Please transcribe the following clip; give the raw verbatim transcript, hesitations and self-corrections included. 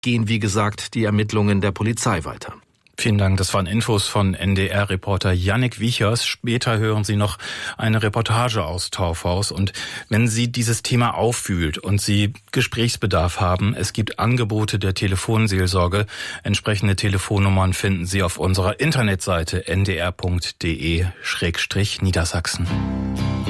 gehen, wie gesagt, die Ermittlungen der Polizei weiter. Vielen Dank. Das waren Infos von N D R-Reporter Yannick Wiechers. Später hören Sie noch eine Reportage aus Taufhaus. Und wenn Sie dieses Thema auffühlt und Sie Gesprächsbedarf haben, es gibt Angebote der Telefonseelsorge. Entsprechende Telefonnummern finden Sie auf unserer Internetseite n d r punkt d e Niedersachsen.